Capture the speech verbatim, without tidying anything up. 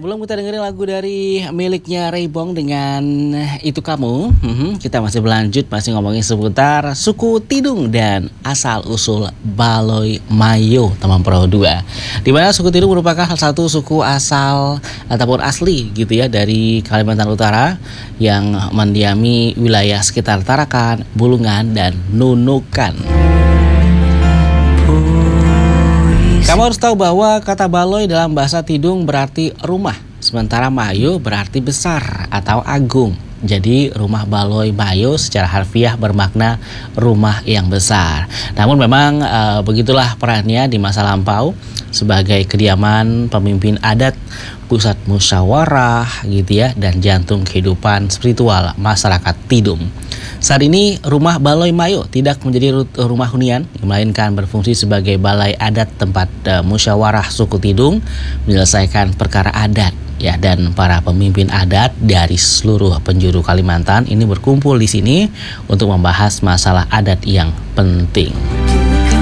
Sebelum kita dengerin lagu dari miliknya Reybong dengan Itu Kamu, hmm, kita masih berlanjut masih ngomongin seputar suku Tidung dan asal-usul Baloi Mayo, teman Pro dua. Di mana suku Tidung merupakan salah satu suku asal ataupun asli gitu ya dari Kalimantan Utara yang mendiami wilayah sekitar Tarakan, Bulungan, dan Nunukan. Kamu harus tahu bahwa kata baloi dalam bahasa Tidung berarti rumah, sementara mayo berarti besar atau agung. Jadi rumah Baloi Mayo secara harfiah bermakna rumah yang besar. Namun memang e, begitulah perannya di masa lampau sebagai kediaman pemimpin adat, pusat musyawarah gitu ya, dan jantung kehidupan spiritual masyarakat Tidung. Saat ini rumah Baloi Mayo tidak menjadi rumah hunian, melainkan berfungsi sebagai balai adat tempat e, musyawarah suku Tidung menyelesaikan perkara adat. Ya, dan para pemimpin adat dari seluruh penjuru Kalimantan ini berkumpul di sini untuk membahas masalah adat yang penting.